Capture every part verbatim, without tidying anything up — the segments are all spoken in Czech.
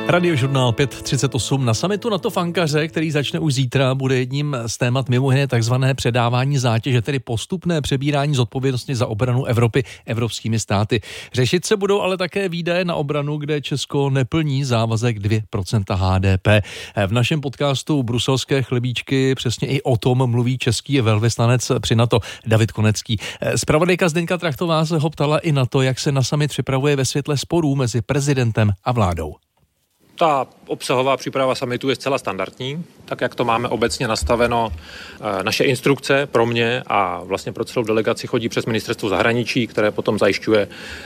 Radiožurnál pět třicet osm na summitu NATO v Ankaře, který začne už zítra, bude jedním z témat mimo jiné takzvané předávání zátěže, tedy postupné přebírání zodpovědnosti za obranu Evropy evropskými státy. Řešit se budou ale také výdaje na obranu, kde Česko neplní závazek dvě procenta H D P. V našem podcastu Bruselské chlebíčky přesně i o tom mluví český velvyslanec při NATO David Konecký. Zpravodajka Zdeňka Trachtová se ho ptala i na to, jak se na summit připravuje ve světle sporů mezi prezidentem a vládou. Ta obsahová příprava summitu je zcela standardní, tak jak to máme obecně nastaveno. Naše instrukce pro mě a vlastně pro celou delegaci chodí přes ministerstvo zahraničí, které potom zajišťuje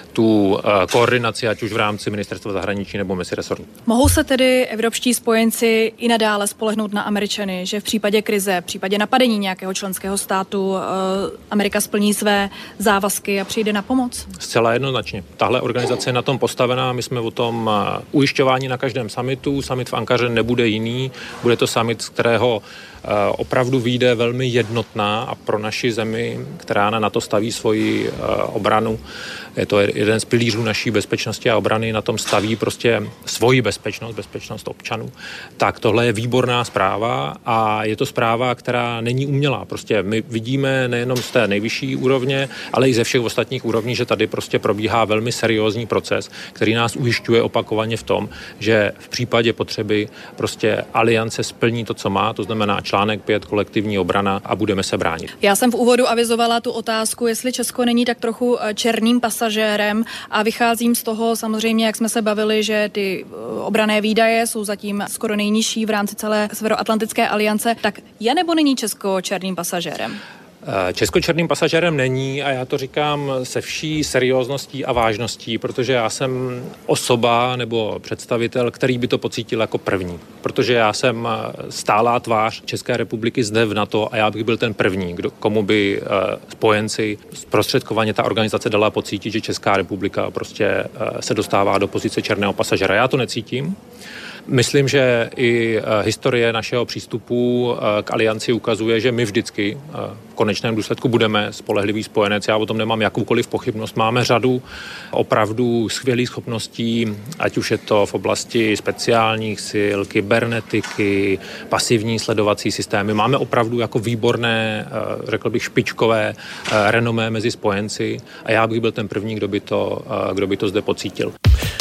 tu koordinaci, ať už v rámci ministerstva zahraničí nebo meziresortní. Mohou se tedy evropští spojenci i nadále spolehnout na Američany, že v případě krize, v případě napadení nějakého členského státu Amerika splní své závazky a přijde na pomoc? Zcela jednoznačně. Tahle organizace je na tom postavená, my jsme o tom ujišťováni na každém summitu. Summit v Ankaře nebude jiný, bude to summit, z kterého opravdu vyjde velmi jednotná a pro naši zemi, která na to staví svoji obranu. Je to jeden z pilířů naší bezpečnosti a obrany, na tom staví prostě svoji bezpečnost, bezpečnost občanů. Tak tohle je výborná zpráva a je to zpráva, která není umělá. Prostě my vidíme nejenom z té nejvyšší úrovně, ale i ze všech ostatních úrovní, že tady prostě probíhá velmi seriózní proces, který nás ujišťuje opakovaně v tom, že v případě potřeby prostě aliance splní to, co má, to znamená článek pět, kolektivní obrana a budeme se bránit. Já jsem v úvodu avizovala tu otázku, jestli Česko není tak trochu černým pasažérem a vycházím z toho samozřejmě, jak jsme se bavili, že ty obranné výdaje jsou zatím skoro nejnižší v rámci celé Severoatlantické aliance. Tak je nebo není Česko černým pasažérem? Česko černým pasažérem není a já to říkám se vší seriózností a vážností, protože já jsem osoba nebo představitel, který by to pocítil jako první. Protože já jsem stálá tvář České republiky zde v NATO a já bych byl ten první, kdo, komu by spojenci zprostředkovaně ta organizace dala pocítit, že Česká republika prostě se dostává do pozice černého pasažéra. Já to necítím. Myslím, že i historie našeho přístupu k alianci ukazuje, že my vždycky v konečném důsledku budeme spolehlivý spojenec. Já o tom nemám jakoukoliv pochybnost. Máme řadu opravdu skvělých schopností, ať už je to v oblasti speciálních sil, kybernetiky, pasivní sledovací systémy. Máme opravdu jako výborné, řekl bych, špičkové renomé mezi spojenci a já bych byl ten první, kdo by to, kdo by to zde pocítil.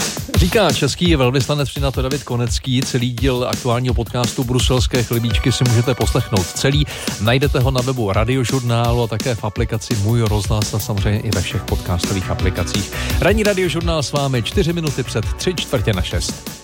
Říká český velvyslanec při NATO David Konecký. Celý díl aktuálního podcastu Bruselské chlebíčky si můžete poslechnout celý. Najdete ho na webu Radiožurnálu a také v aplikaci Můj rozhlas a samozřejmě i ve všech podcastových aplikacích. Ranní Radiožurnál s vámi čtyři minuty před tři čtvrtě na šest.